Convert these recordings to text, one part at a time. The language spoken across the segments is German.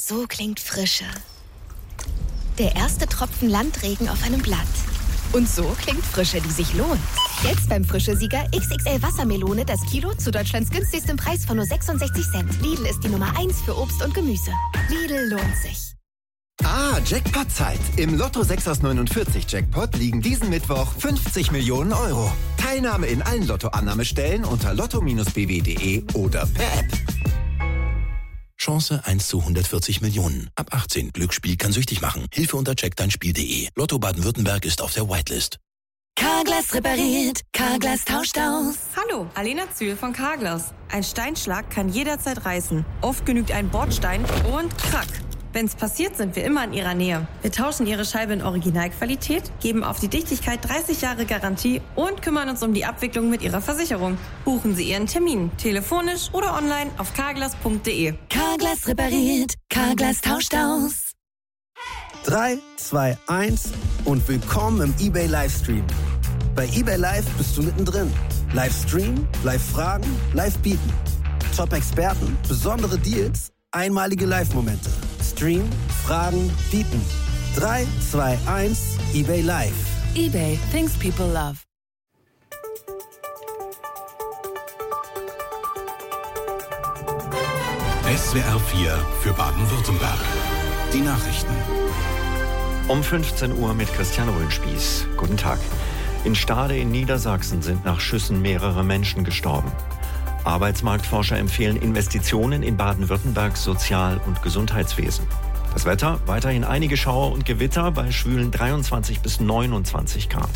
So klingt Frische. Der erste Tropfen Landregen auf einem Blatt. Und so klingt Frische, die sich lohnt. Jetzt beim Frische-Sieger XXL Wassermelone das Kilo zu Deutschlands günstigstem Preis von nur 66 Cent. Lidl ist die Nummer 1 für Obst und Gemüse. Lidl lohnt sich. Jackpot-Zeit. Im Lotto 6 aus 49 Jackpot liegen diesen Mittwoch 50 Millionen Euro. Teilnahme in allen Lotto-Annahmestellen unter lotto-bw.de oder per App. Chance 1 zu 140 Millionen. Ab 18. Glücksspiel kann süchtig machen. Hilfe unter checkdeinspiel.de. Lotto Baden-Württemberg ist auf der Whitelist. Carglass repariert. Carglass tauscht aus. Hallo, Alena Zühl von Carglass. Ein Steinschlag kann jederzeit reißen. Oft genügt ein Bordstein und krack. Wenn's passiert, sind wir immer in Ihrer Nähe. Wir tauschen Ihre Scheibe in Originalqualität, geben auf die Dichtigkeit 30 Jahre Garantie und kümmern uns um die Abwicklung mit Ihrer Versicherung. Buchen Sie Ihren Termin, telefonisch oder online auf carglass.de. Carglass repariert. Carglass tauscht aus. 3, 2, 1 und willkommen im eBay Livestream. Bei eBay Live bist du mittendrin. Livestream, Live-Fragen, Live-Bieten. Top-Experten, besondere Deals, einmalige Live-Momente. Stream, Fragen, bieten. 3, 2, 1, eBay Live. eBay, things people love. SWR 4 für Baden-Württemberg. Die Nachrichten. Um 15 Uhr mit Christian Röhnspieß. Guten Tag. In Stade in Niedersachsen sind nach Schüssen mehrere Menschen gestorben. Arbeitsmarktforscher empfehlen Investitionen in Baden-Württembergs Sozial- und Gesundheitswesen. Das Wetter, weiterhin einige Schauer und Gewitter bei schwülen 23 bis 29 Grad.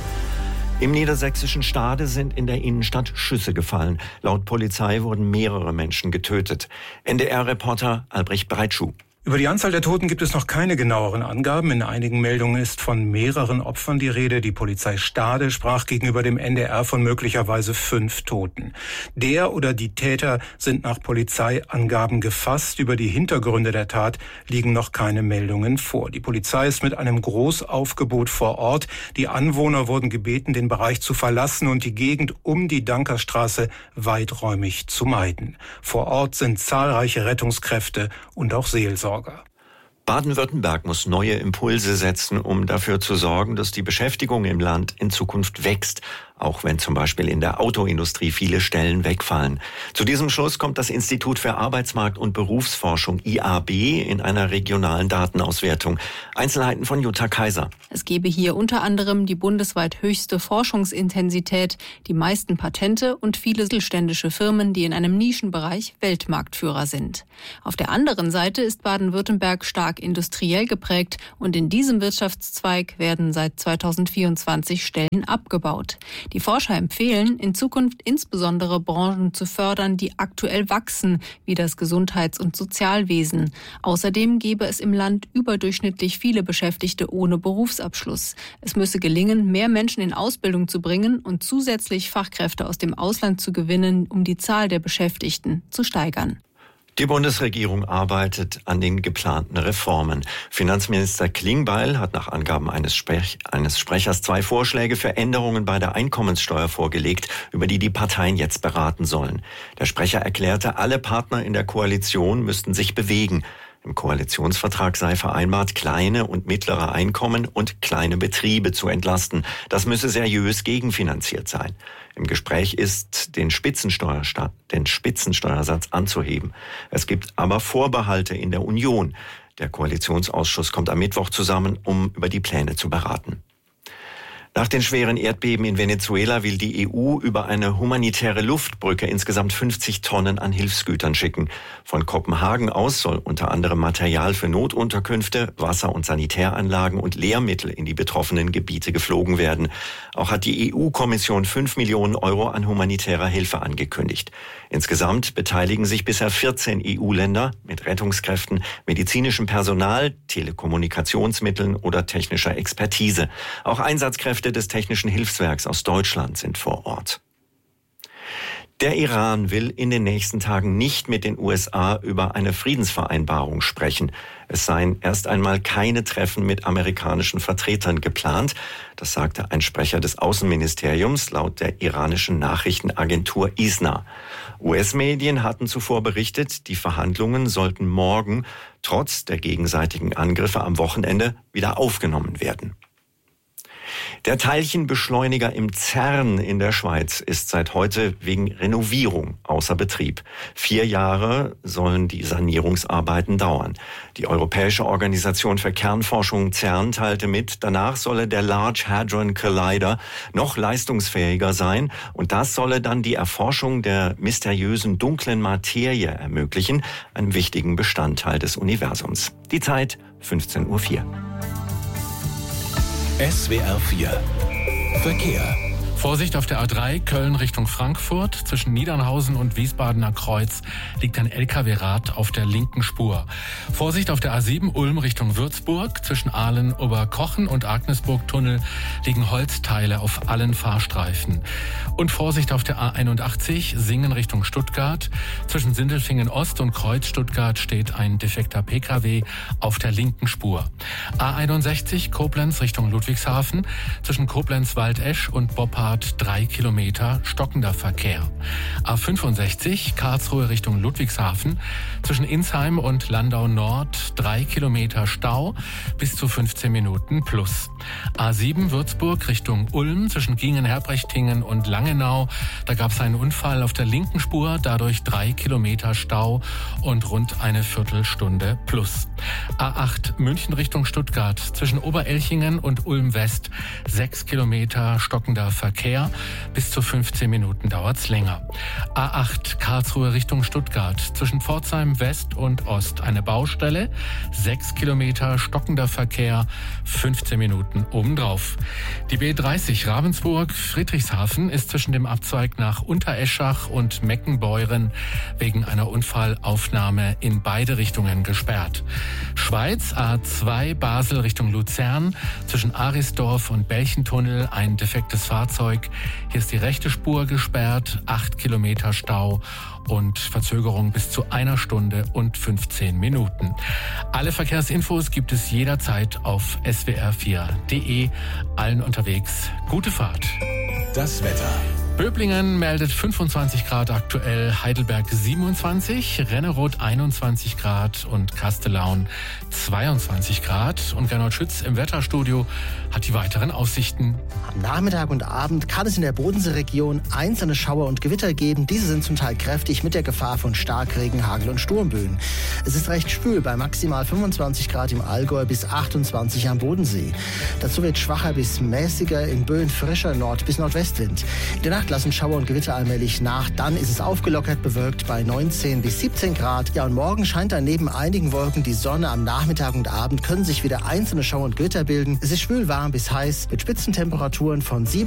Im niedersächsischen Stade sind in der Innenstadt Schüsse gefallen. Laut Polizei wurden mehrere Menschen getötet. NDR-Reporter Albrecht Breitschuh. Über die Anzahl der Toten gibt es noch keine genaueren Angaben. In einigen Meldungen ist von mehreren Opfern die Rede. Die Polizei Stade sprach gegenüber dem NDR von möglicherweise 5 Toten. Der oder die Täter sind nach Polizeiangaben gefasst. Über die Hintergründe der Tat liegen noch keine Meldungen vor. Die Polizei ist mit einem Großaufgebot vor Ort. Die Anwohner wurden gebeten, den Bereich zu verlassen und die Gegend um die Dankerstraße weiträumig zu meiden. Vor Ort sind zahlreiche Rettungskräfte und auch Seelsorger. Baden-Württemberg muss neue Impulse setzen, um dafür zu sorgen, dass die Beschäftigung im Land in Zukunft wächst, auch wenn zum Beispiel in der Autoindustrie viele Stellen wegfallen. Zu diesem Schluss kommt das Institut für Arbeitsmarkt- und Berufsforschung IAB in einer regionalen Datenauswertung. Einzelheiten von Jutta Kaiser. Es gebe hier unter anderem die bundesweit höchste Forschungsintensität, die meisten Patente und viele mittelständische Firmen, die in einem Nischenbereich Weltmarktführer sind. Auf der anderen Seite ist Baden-Württemberg stark industriell geprägt und in diesem Wirtschaftszweig werden seit 2024 Stellen abgebaut. Die Forscher empfehlen, in Zukunft insbesondere Branchen zu fördern, die aktuell wachsen, wie das Gesundheits- und Sozialwesen. Außerdem gäbe es im Land überdurchschnittlich viele Beschäftigte ohne Berufsabschluss. Es müsse gelingen, mehr Menschen in Ausbildung zu bringen und zusätzlich Fachkräfte aus dem Ausland zu gewinnen, um die Zahl der Beschäftigten zu steigern. Die Bundesregierung arbeitet an den geplanten Reformen. Finanzminister Klingbeil hat nach Angaben eines Sprechers 2 Vorschläge für Änderungen bei der Einkommenssteuer vorgelegt, über die die Parteien jetzt beraten sollen. Der Sprecher erklärte, alle Partner in der Koalition müssten sich bewegen. Im Koalitionsvertrag sei vereinbart, kleine und mittlere Einkommen und kleine Betriebe zu entlasten. Das müsse seriös gegenfinanziert sein. Im Gespräch ist, den Spitzensteuersatz anzuheben. Es gibt aber Vorbehalte in der Union. Der Koalitionsausschuss kommt am Mittwoch zusammen, um über die Pläne zu beraten. Nach den schweren Erdbeben in Venezuela will die EU über eine humanitäre Luftbrücke insgesamt 50 Tonnen an Hilfsgütern schicken. Von Kopenhagen aus soll unter anderem Material für Notunterkünfte, Wasser- und Sanitäranlagen und Lehrmittel in die betroffenen Gebiete geflogen werden. Auch hat die EU-Kommission 5 Millionen Euro an humanitärer Hilfe angekündigt. Insgesamt beteiligen sich bisher 14 EU-Länder mit Rettungskräften, medizinischem Personal, Telekommunikationsmitteln oder technischer Expertise. Auch Einsatzkräfte des Technischen Hilfswerks aus Deutschland sind vor Ort. Der Iran will in den nächsten Tagen nicht mit den USA über eine Friedensvereinbarung sprechen. Es seien erst einmal keine Treffen mit amerikanischen Vertretern geplant. Das sagte ein Sprecher des Außenministeriums laut der iranischen Nachrichtenagentur ISNA. US-Medien hatten zuvor berichtet, die Verhandlungen sollten morgen trotz der gegenseitigen Angriffe am Wochenende wieder aufgenommen werden. Der Teilchenbeschleuniger im CERN in der Schweiz ist seit heute wegen Renovierung außer Betrieb. 4 Jahre sollen die Sanierungsarbeiten dauern. Die Europäische Organisation für Kernforschung CERN teilte mit, danach solle der Large Hadron Collider noch leistungsfähiger sein und das solle dann die Erforschung der mysteriösen dunklen Materie ermöglichen, einem wichtigen Bestandteil des Universums. Die Zeit 15:04 Uhr. SWR 4 Verkehr. Vorsicht auf der A3 Köln Richtung Frankfurt. Zwischen Niedernhausen und Wiesbadener Kreuz liegt ein LKW-Rad auf der linken Spur. Vorsicht auf der A7 Ulm Richtung Würzburg. Zwischen Aalen, Oberkochen und Agnesburg-Tunnel liegen Holzteile auf allen Fahrstreifen. Und Vorsicht auf der A81 Singen Richtung Stuttgart. Zwischen Sindelfingen Ost und Kreuz Stuttgart steht ein defekter PKW auf der linken Spur. A61 Koblenz Richtung Ludwigshafen. Zwischen Koblenz-Waldesch und Boppard 3 Kilometer stockender Verkehr. A65 Karlsruhe Richtung Ludwigshafen. Zwischen Insheim und Landau Nord 3 Kilometer Stau bis zu 15 Minuten plus. A7 Würzburg Richtung Ulm zwischen Gingen-Herbrechtingen und Langenau. Da gab es einen Unfall auf der linken Spur, dadurch 3 Kilometer Stau und rund eine Viertelstunde plus. A8 München Richtung Stuttgart zwischen Oberelchingen und Ulm West 6 Kilometer stockender Verkehr. Bis zu 15 Minuten dauert's länger. A8 Karlsruhe Richtung Stuttgart zwischen Pforzheim West und Ost eine Baustelle. 6 Kilometer stockender Verkehr, 15 Minuten obendrauf. Die B30 Ravensburg Friedrichshafen ist zwischen dem Abzweig nach Untereschach und Meckenbeuren wegen einer Unfallaufnahme in beide Richtungen gesperrt. Schweiz A2 Basel Richtung Luzern zwischen Arisdorf und Belchentunnel ein defektes Fahrzeug. Hier ist die rechte Spur gesperrt, 8 Kilometer Stau und Verzögerung bis zu 1 Stunde und 15 Minuten. Alle Verkehrsinfos gibt es jederzeit auf swr4.de. Allen unterwegs gute Fahrt. Das Wetter. Böblingen meldet 25 Grad aktuell, Heidelberg 27, Renneroth 21 Grad und Kastellaun 22 Grad. Und Gernot Schütz im Wetterstudio hat die weiteren Aussichten. Am Nachmittag und Abend kann es in der Bodenseeregion einzelne Schauer und Gewitter geben. Diese sind zum Teil kräftig mit der Gefahr von Starkregen, Hagel und Sturmböen. Es ist recht schwül bei maximal 25 Grad im Allgäu bis 28 am Bodensee. Dazu wird schwacher bis mäßiger, in Böen frischer Nord- bis Nordwestwind. In der Nacht lassen Schauer und Gewitter allmählich nach. Dann ist es aufgelockert bewölkt bei 19 bis 17 Grad. Ja, und morgen scheint dann neben einigen Wolken die Sonne. Am Nachmittag und Abend können sich wieder einzelne Schauer und Gewitter bilden. Es ist schwül warm bis heiß mit Spitzentemperaturen von 7